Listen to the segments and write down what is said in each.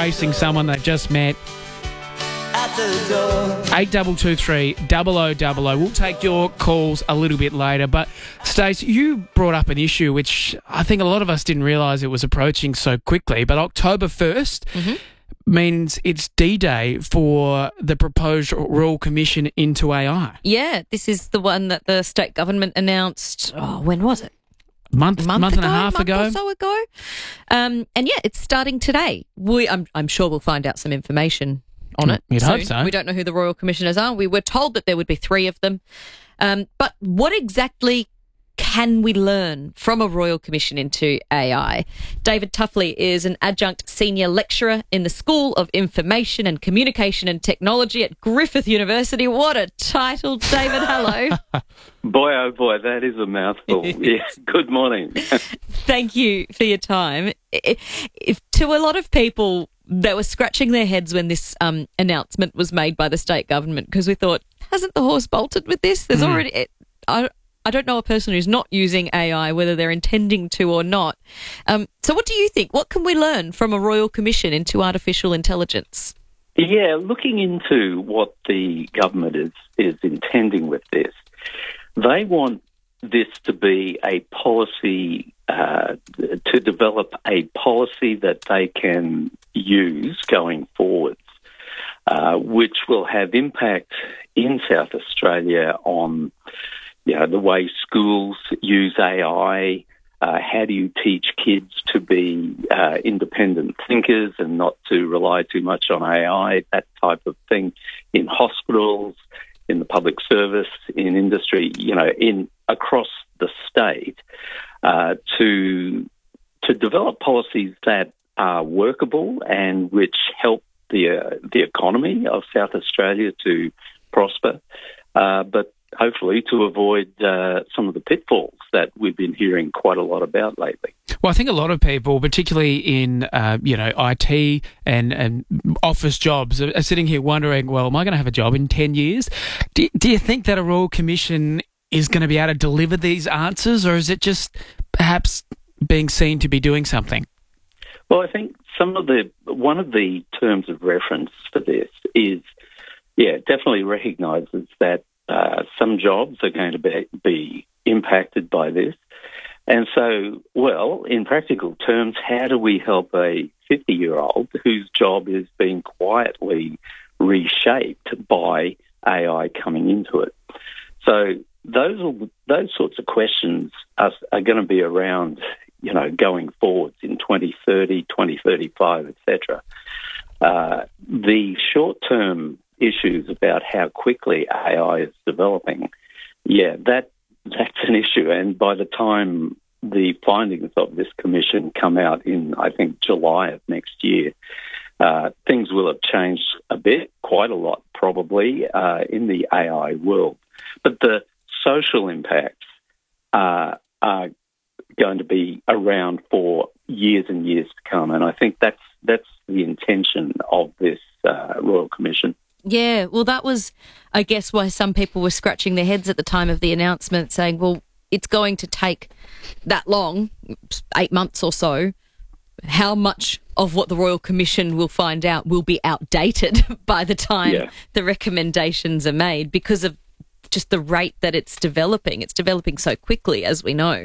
tracing someone they've just met. 8223 0000. We'll take your calls a little bit later. But, Stace, you brought up an issue which I think a lot of us didn't realise it was approaching so quickly. But October 1st means it's D-Day for the proposed Royal Commission into AI. Yeah, this is the one that the state government announced, when was it? Month and a half ago. Month or so ago. And yeah, it's starting today. I'm sure we'll find out some information on it. You'd hope so. We don't know who the Royal Commissioners are. We were told that there would be 3 of them. But what exactly can we learn from a Royal Commission into AI? David Tuffley is an adjunct senior lecturer in the School of Information and Communication and Technology at Griffith University. What a title, David. Hello. Boy, oh boy, that is a mouthful. Yes, good morning. Thank you for your time. If to a lot of people, they were scratching their heads when this announcement was made by the state government, because we thought, hasn't the horse bolted with this? There's already... I don't know a person who's not using AI, whether they're intending to or not. So what do you think? What can we learn from a Royal Commission into artificial intelligence? Yeah, looking into what the government is intending with this, they want this to be a policy, to develop a policy that they can use going forwards, which will have impact in South Australia on the way schools use AI. How do you teach kids to be independent thinkers and not to rely too much on AI, that type of thing, in hospitals, in the public service, in industry, in across the state, to develop policies that are workable and which help the economy of South Australia to prosper, but hopefully to avoid some of the pitfalls that we've been hearing quite a lot about lately. Well, I think a lot of people, particularly in IT and office jobs, are sitting here wondering, well, am I going to have a job in 10 years? Do you think that a Royal Commission is going to be able to deliver these answers, or is it just perhaps being seen to be doing something? Well, I think one of the terms of reference for this is, definitely recognises that some jobs are going to be impacted by this. And so, well, in practical terms, how do we help a 50-year-old whose job is being quietly reshaped by AI coming into it? So those sorts of questions are going to be around, going forwards in 2030, 2035, etc. The short-term issues about how quickly AI is developing, that's an issue. And by the time the findings of this commission come out in, I think, July of next year, things will have changed a bit, quite a lot probably, in the AI world. But the social impacts are going to be around for years and years to come. And I think that's the intention of this Royal Commission. Yeah, well, that was, I guess, why some people were scratching their heads at the time of the announcement, saying, well, it's going to take that long, 8 months or so. How much of what the Royal Commission will find out will be outdated by the time the recommendations are made, because of just the rate that it's developing. It's developing so quickly, as we know.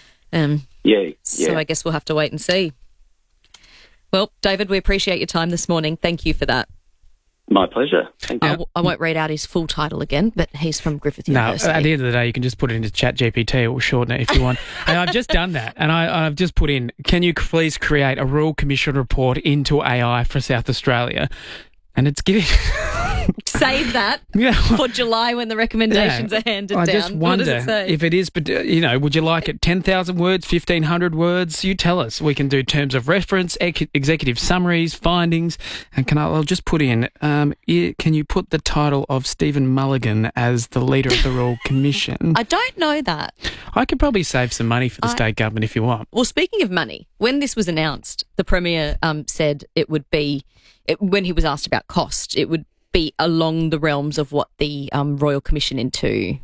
So I guess we'll have to wait and see. Well, David, we appreciate your time this morning. Thank you for that. My pleasure. Thank you. I won't read out his full title again, but he's from Griffith University. No, at the end of the day, you can just put it into ChatGPT or shorten it if you want. And I've just done that, and I've just put in, can you please create a Royal Commission report into AI for South Australia? And it's giving... Save that for July when the recommendations are handed down. I just wonder what does it say? if it is, but would you like it 10,000 words, 1,500 words? You tell us. We can do terms of reference, executive summaries, findings, and I'll just put in, can you put the title of Stephen Mulligan as the leader of the Royal Commission? I don't know that. I could probably save some money for the state government if you want. Well, speaking of money, when this was announced, the Premier said it would be, when he was asked about cost, it would be along the realms of what the Royal Commission into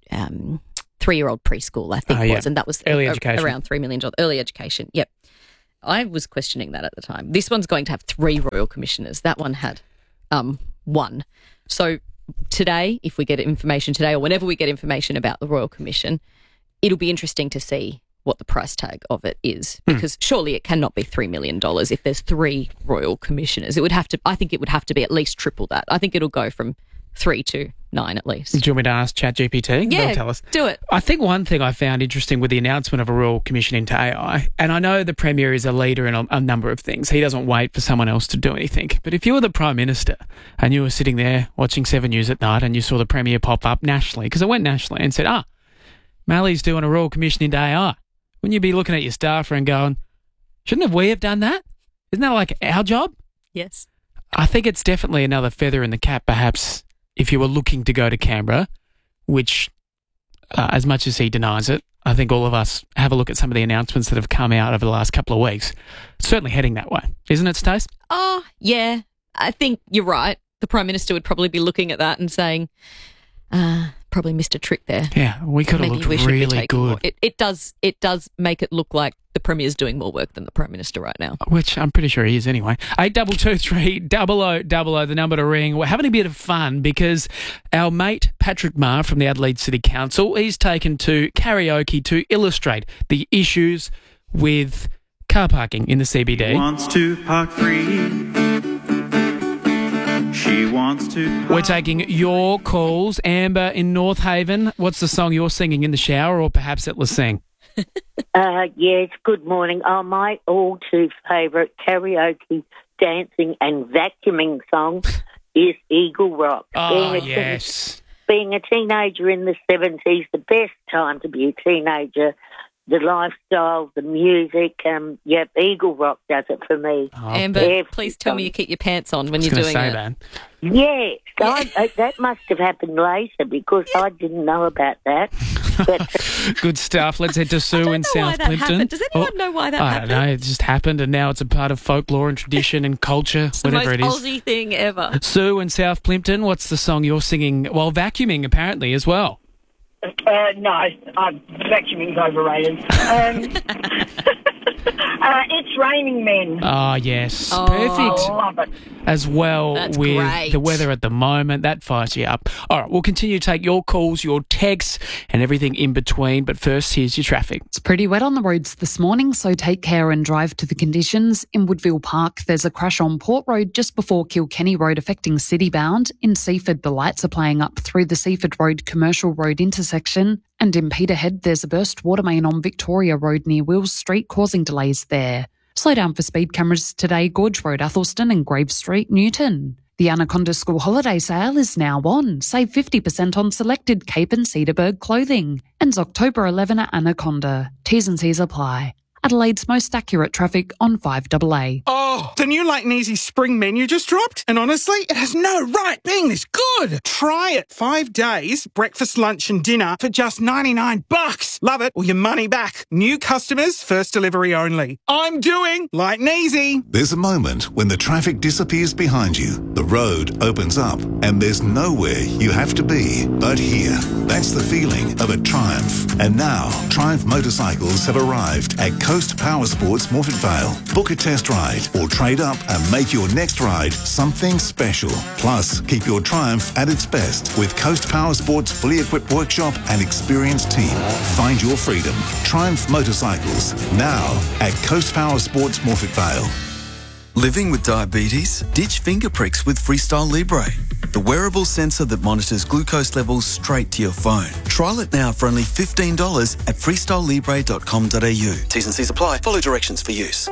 3-year-old preschool, I think was, and that was early education. Around $3 million. Early education, yep. I was questioning that at the time. This one's going to have 3 royal commissioners. That one had 1. So today, if we get information today or whenever we get information about the Royal Commission, it'll be interesting to see what the price tag of it is, because surely it cannot be $3 million if there's 3 royal commissioners. I think it would have to be at least triple that. I think it'll go from 3 to 9 at least. Do you want me to ask ChatGPT? Yeah, They'll tell us. do it. I think one thing I found interesting with the announcement of a Royal Commission into AI, and I know the Premier is a leader in a number of things. He doesn't wait for someone else to do anything. But if you were the Prime Minister and you were sitting there watching 7 News at night and you saw the Premier pop up nationally, because it went nationally, and said, Mally's doing a Royal Commission into AI, wouldn't you be looking at your staffer and going, shouldn't we have done that? Isn't that like our job? Yes. I think it's definitely another feather in the cap, perhaps, if you were looking to go to Canberra, which, as much as he denies it, I think all of us have a look at some of the announcements that have come out over the last couple of weeks. It's certainly heading that way, isn't it, Stace? Oh, yeah. I think you're right. The Prime Minister would probably be looking at that and saying, probably missed a trick there. Yeah, we could have looked really good. It does make it look like the Premier's doing more work than the Prime Minister right now. Which I'm pretty sure he is anyway. 8223 0000, the number to ring. We're having a bit of fun because our mate Patrick Marr from the Adelaide City Council, he's taken to karaoke to illustrate the issues with car parking in the CBD. She wants to park free. She wants to park. We're taking your calls. Amber in North Haven, what's the song you're singing in the shower or perhaps at Lasing? Yes, good morning. My all-too favourite karaoke, dancing and vacuuming song is Eagle Rock. Yes. Being a teenager in the 70s, the best time to be a teenager, the lifestyle, the music, Eagle Rock does it for me. Amber, please tell me you keep your pants on when you're doing it. Yes, that must have happened later because I didn't know about that. But, good stuff. Let's head to Sue in South Plimpton. Does anyone know why that happened? I don't know. It just happened and now it's a part of folklore and tradition and culture, it's whatever it is. the most Aussie thing ever. Sue in South Plimpton, what's the song you're singing while vacuuming apparently as well? No, vacuuming's overrated. It's Raining Men. Oh, yes. Perfect. I love it. As well. That's with great. the weather at the moment, that fires you up. All right, we'll continue to take your calls, your texts, and everything in between. But first, here's your traffic. It's pretty wet on the roads this morning, so take care and drive to the conditions. In Woodville Park, there's a crash on Port Road just before Kilkenny Road affecting Citybound. In Seaford, the lights are playing up through the Seaford Road Commercial Road intersection. And in Peterhead, there's a burst water main on Victoria Road near Wills Street, causing delays there. Slow down for speed cameras today, Gorge Road, Athelston and Grave Street, Newton. The Anaconda School Holiday Sale is now on. Save 50% on selected Cape and Cedarburg clothing. Ends October 11 at Anaconda. T's and C's apply. Adelaide's most accurate traffic on 5AA. Oh, the new Light and Easy spring menu just dropped, and honestly, it has no right being this good. Try it. 5 days, breakfast, lunch and dinner for just $99. Love it or your money back. New customers, first delivery only. I'm doing Light and Easy. There's a moment when the traffic disappears behind you, the road opens up, and there's nowhere you have to be but here. That's the feeling of a Triumph. And now, Triumph motorcycles have arrived at Coast Power Sports Morphett Vale. Book a test ride or trade up and make your next ride something special. Plus, keep your Triumph at its best with Coast Power Sports' fully equipped workshop and experienced team. Find your freedom. Triumph Motorcycles, now at Coast Power Sports Morphett Vale. Living with diabetes? Ditch finger pricks with Freestyle Libre, the wearable sensor that monitors glucose levels straight to your phone. Trial it now for only $15 at freestylelibre.com.au. T's and C's apply. Follow directions for use.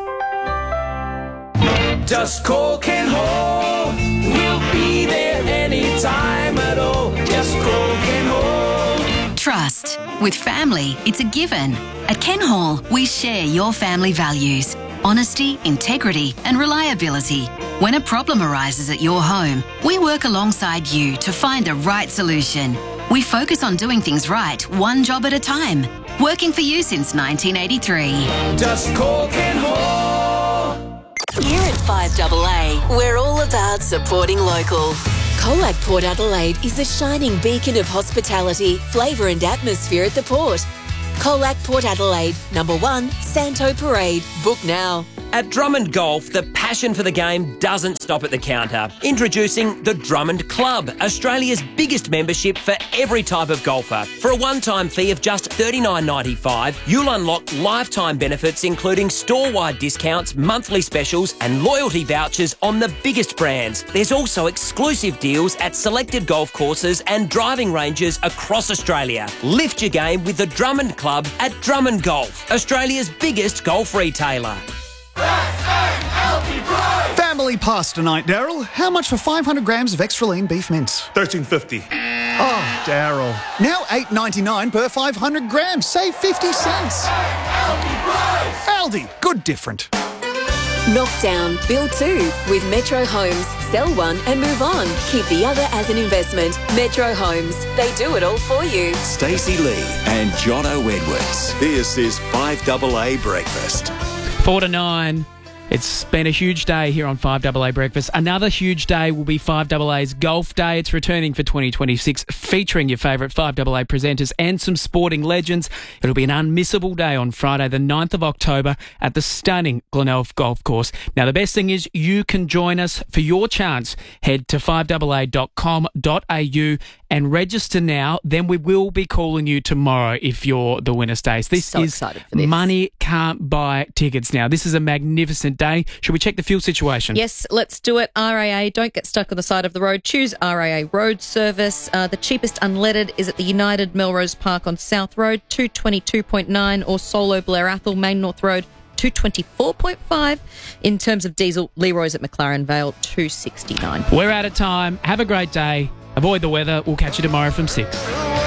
Just call Ken Hall. We'll be there anytime at all. Just call Ken Hall. Trust. With family, it's a given. At Ken Hall, we share your family values. Honesty, integrity and reliability. When a problem arises at your home, we work alongside you to find the right solution. We focus on doing things right, one job at a time. Working for you since 1983. Just call Ken Hall. Here at 5AA, we're all about supporting local. Colac Port Adelaide is a shining beacon of hospitality, flavour and atmosphere at the port. Colac Port Adelaide, number 1, Santo Parade. Book now. At Drummond Golf, the passion for the game doesn't stop at the counter. Introducing the Drummond Club, Australia's biggest membership for every type of golfer. For a one-time fee of just $39.95, you'll unlock lifetime benefits including store-wide discounts, monthly specials and loyalty vouchers on the biggest brands. There's also exclusive deals at selected golf courses and driving ranges across Australia. Lift your game with the Drummond Club at Drummond Golf, Australia's biggest golf retailer. Family pasta tonight, Daryl. How much for 500 grams of extra lean beef mince? $13.50. Oh, Daryl. Now $8.99 per 500 grams. Save 50 cents. Aldi. Good different. Knock down, build two with Metro Homes. Sell one and move on. Keep the other as an investment. Metro Homes. They do it all for you. Stacey Lee and Jono Edwards. This is 5AA Breakfast. 4 to 9. It's been a huge day here on 5AA Breakfast. Another huge day will be 5AA's Golf Day. It's returning for 2026, featuring your favourite 5AA presenters and some sporting legends. It'll be an unmissable day on Friday, the 9th of October at the stunning Glenelg Golf Course. Now, the best thing is you can join us for your chance. Head to 5AA.com.au and register now. Then we will be calling you tomorrow if you're the winner, Stace. This So is excited for this. money can't buy tickets now. This is a magnificent day. Should we check the fuel situation? Yes, let's do it. RAA, don't get stuck on the side of the road. Choose RAA Road Service. The cheapest unleaded is at the United Melrose Park on South Road, 222.9, or Solo Blair Athol, Main North Road, 224.5. In terms of diesel, Leroy's at McLaren Vale, 269. We're out of time. Have a great day. Avoid the weather. We'll catch you tomorrow from 6.